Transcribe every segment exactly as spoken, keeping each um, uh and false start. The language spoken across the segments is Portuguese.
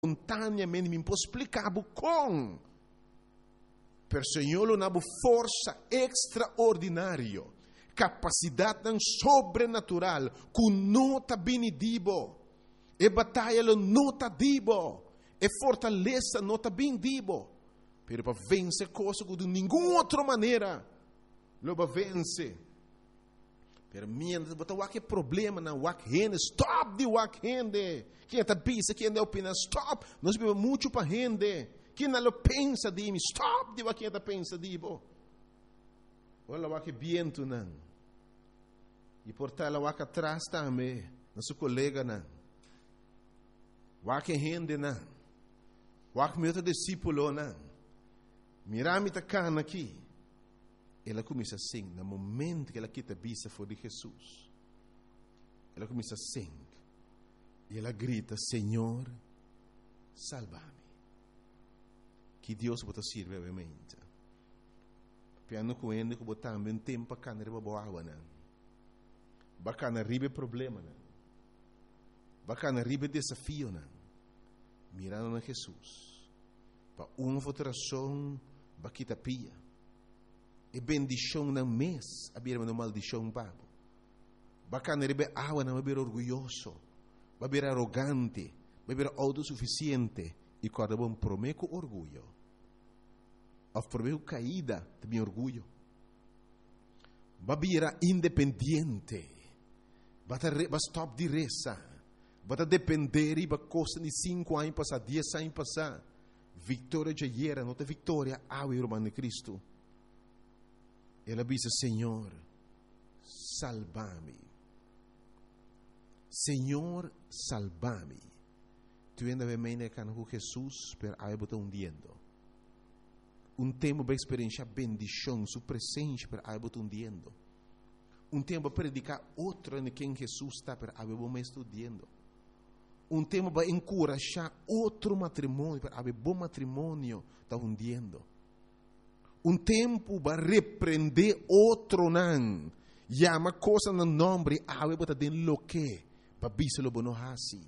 espontaneamente me posso explicar com. Per Senhor na força extraordinária, capacidade sobrenatural, com nota benedibo, e batalha nota dibo, e fortaleza nota bendibo, pero para vencer coisas de nenhuma outra maneira, lo para vencer. Pero mientras botar o que problema na wak rende, stop de wak rende. Quem está pensa, quem está opina, stop. Nós vivemos muito para rende. Quem não pensa de mim, stop de quem está pensa de bo. Olha o que viento não. E por tal o que atrás também, nosso colega não. O que rende não. O que meu discípulo não. Mirami tá cana aqui. Ela começa assim, no momento que ela quita a vista for de Jesus. Ela começa assim. E ela grita, Senhor, salva-me. Que Deus pode servir obviamente. Piano com ele que botar um tempo para canar boa água não. Bacana ribe problema não. Bacana ribe desafio não. Mirando na Jesus. Para uma votação baquita pia. E bendição na mês, abrir uma maldição babo. Bacana ribe água não abrir orgulhoso, abrir arrogante, abrir autossuficiente. E quando bom prometo orgulho, ou prometo caída de meu orgulho, babira independente, bata stop de reza, bata depender e bata costa de cinco anos passar, dez anos passar, vitória já era, não tem vitória, ao irmão de Cristo. Ela disse, Senhor, salva-me, Senhor, salva-me. Tu ainda vem meio com Jesus, per aí botar um diendo. Um tempo para experienciar bendição, sua presença, per aí botar um diendo. Um tempo para predicar outra em quem Jesus está, per aí botar mais estudando. Um tempo para encorajar outro matrimônio, per aí bom matrimônio, está um diendo. Um tempo para repreender outro não. Chama coisa no nome, aí botar dentro lo que, para biselo bonohasi.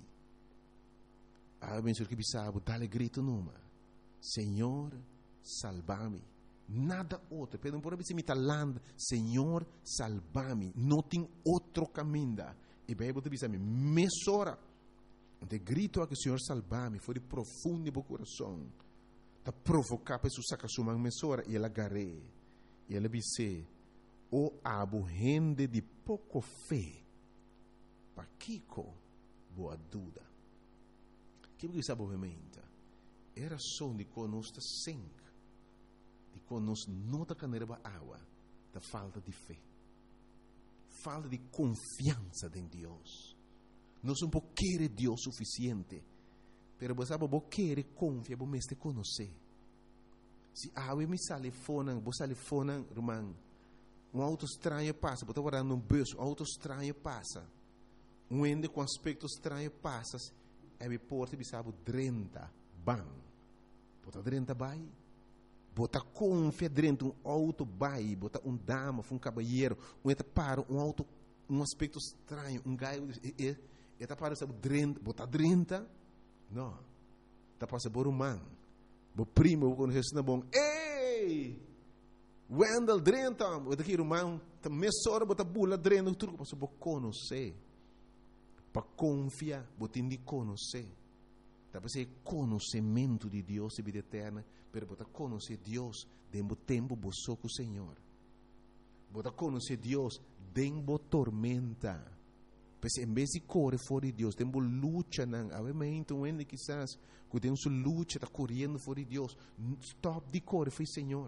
Ah, bem, senhor, que bisabo, dá-lhe grito numa. Senhor, salva-me. Nada outro. Pedro, por exemplo, me talando, Senhor, salva-me. Não tem outro caminho. E bem, você disse a mim, mesora. De grito a que o Senhor salva-me, foi de profundo no coração. Da provocar para Jesus sacar sua mão, mesora. E ela agarrei. E ela disse, o abo rende de pouco fé. Para Kiko, boa dúvida. Que você sabe obviamente era só de conosco sangue, de conosco não da canerva água, da falta de fé, falta de confiança em Deus. Nós não podemos querer Deus suficiente, mas você sabe você querer confiar, você mesmo conhecer. Se a água me sale fora, você sale fora, irmão, um auto estranho passa, você está guardando um bolso, um auto estranho passa, um ende com aspecto estranho passa. E me porta e sabe trinta bang. Bota trinta bai. Bota confia dentro um auto bai, bota um dama, um cabalheiro, um eta para um auto, um aspecto estranho, um gaio e eta para sabe trinta, bota trinta. Não. Tá para saber humano. Bo primo quando Jesus na bom. Ei! Wendel trinta, bota aqui irmão, tá mesora bota bula trinta, tudo para saber conhecer. Para confiar, você tem de conhecer. Para ser conhecimento de Deus e vida eterna, mas você conhecer Deus dentro do tempo que você com o Senhor. Você conhecer Deus dentro da tormenta. Porque em vez de correr fora de Deus, tem uma luta, não. Obviamente, um ende quizás, que tem uma luta, está correndo fora de Deus. Stop de correr, foi Senhor.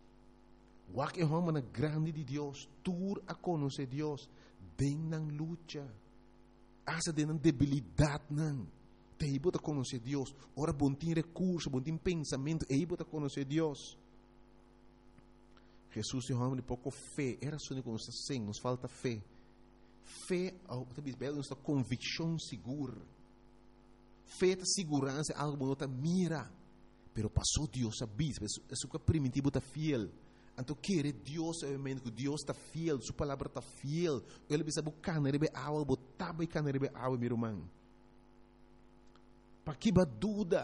O que é uma grande de Deus, tur a conhecer Deus dentro da luta. Asa de uma debilidade não. Te aí bota conhecer Deus. Ora bom tem recurso, bom tem pensamento. Aí bota conhecer Deus. Jesus é um homem de pouco fé. Era só que nos assim, nos falta fé. Fé, talvez nossa convicção segura. Fé é segurança, algo que não mira. Pero passou Deus a bispo. É só que primitivo está fiel. Então, querer Deus, obviamente, que Deus está fiel, sua palavra está fiel. Ele precisa buscar, ele vai água, botar e canar, ele vai água, meu irmão. Para que dúvida,